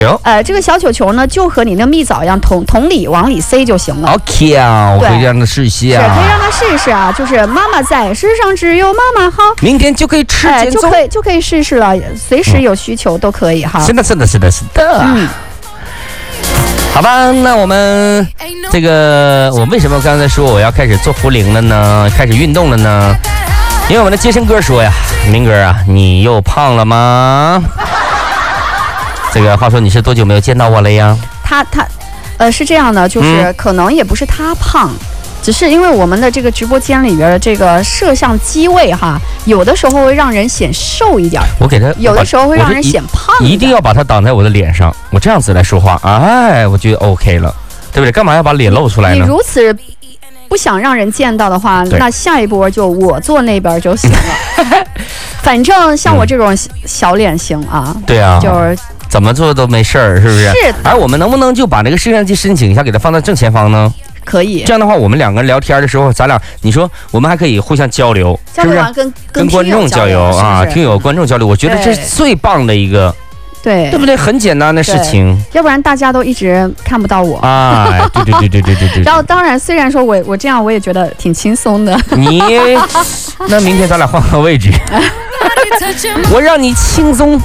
这个小球球呢，就和你那蜜枣一样，同理往里塞就行了。 OK 啊，我回去让他试一下。 是，可以让他试一试啊。就是妈妈在，世上只有妈妈好。 明天就可以吃减重， 就可以试试了，随时有需求都可以哈。 是的。好吧，那我们这个，我为什么刚才说我要开始做壶铃了呢？开始运动了呢？因为我们的接生哥说呀，明哥啊，你又胖了吗？这个话说你是多久没有见到我了呀？ 他是这样的，就是可能也不是他胖。只是因为我们的这个直播间里边的这个摄像机位哈，有的时候会让人显瘦一点， 我给他有的时候会让人显胖一点， 一定要把它挡在我的脸上，我这样子来说话，哎，我觉得 OK 了，对不对？干嘛要把脸露出来呢？ 你如此不想让人见到的话，那下一波就我坐那边就行了。反正像我这种小脸型啊，对啊，就是怎么做都没事儿，是不是？ 是。 而我们能不能就把这个摄像机申请一下，给它放在正前方呢？ 可以， 这样的话，我们两个人聊天的时候，咱俩你说我们还可以互相交流，是不是？跟观众交流啊，听友观众交流，我觉得这是最棒的一个，对不对？很简单的事情， 要不然大家都一直看不到我啊。对。 然后当然，虽然说我这样我也觉得挺轻松的。 那明天咱俩换个位置，我让你轻松。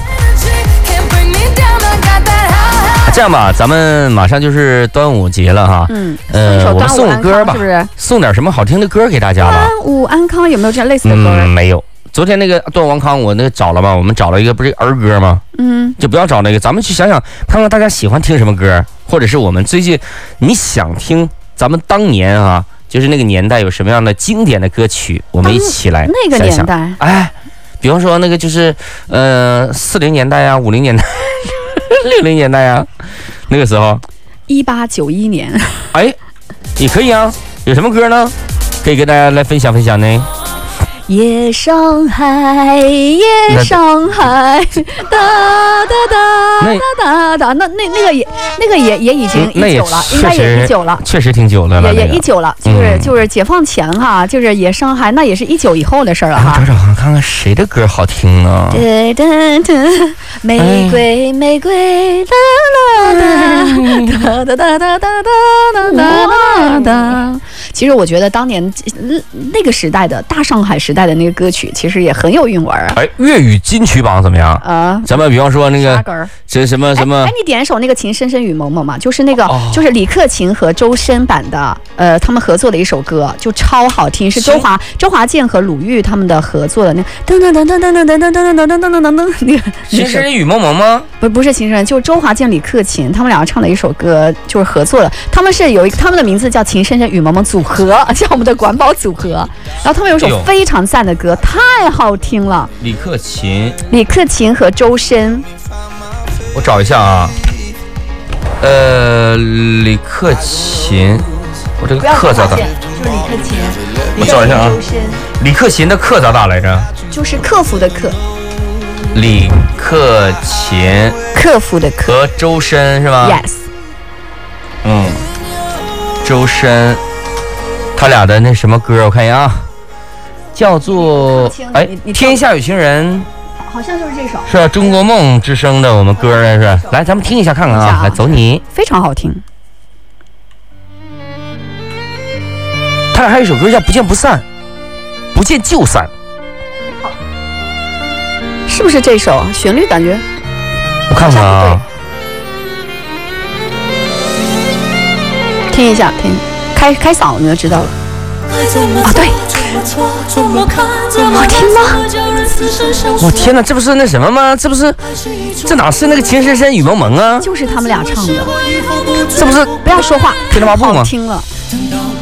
这样吧，咱们马上就是端午节了哈。我们送歌吧，是不是？送点什么好听的歌给大家吧？ 端午安康有没有这样类似的歌？ 没有。昨天那个端午安康，我那个找了嘛，我们找了一个不是儿歌吗？就不要找那个，咱们去想想，看看大家喜欢听什么歌，或者是我们最近你想听咱们当年啊，就是那个年代有什么样的经典的歌曲，我们一起来那个年代， 哎，比方说那个就是40年代啊，50年代。60年代啊，那个时候 ，1891年， 哎，也可以啊。有什么歌呢？可以跟大家来分享分享呢？ 夜上海，夜上海，哒哒哒哒哒哒，那个也已经19了，应该也19了， 确实挺久的了， 也19了，就是解放前哈，就是夜上海，那也是19以后的事了哈。 找看看谁的歌好听呢？ 玫瑰玫瑰，哒哒哒哒哒哒哒哒哒。其实我觉得当年那个时代的大上海时代的那个歌曲，其实也很有韵味儿。 哎，粤语金曲榜怎么样啊？咱们比方说那个这什么， 哎，你点一首那个《情深深雨蒙蒙》嘛，就是那个就是李克勤和周深版的，他们合作的一首歌，就超好听，是周华健和鲁豫他们的合作的那噔噔噔噔噔噔噔噔噔噔噔噔噔噔那个。 情深深雨蒙蒙吗？ 不是情深，就是周华健、李克勤他们两个唱的一首歌，就是合作的。他们是有一个他们的名字叫情深深雨蒙蒙组合，像我们的管宝组合。然后他们有一首非常赞的歌，太好听了。 李克勤和周深， 我找一下啊。李克勤，我这个克咋打？ 就是李克勤。 我找一下啊。李克勤的克咋打来着？ 就是克服的克。 李克勤， 克服的克。 和周深是吧 ？Yes。 周深，他俩的那什么歌，我看一下啊，叫做天下有情人， 好像就是这首， 是啊，中国梦之声的我们歌是吧？来，咱们听一下看看啊，来走你， 非常好听。 他俩还有一首歌叫不见不散，不见就散， 是不是这首旋律感觉？ 我看看啊， 听一下，开嗓你就知道了。啊，对，好听吗？ 我天哪，这不是那什么吗？这哪是那个情深深雨蒙蒙啊？ 就是他们俩唱的。 这不是不要说话， 天龙八部吗？ 好听了。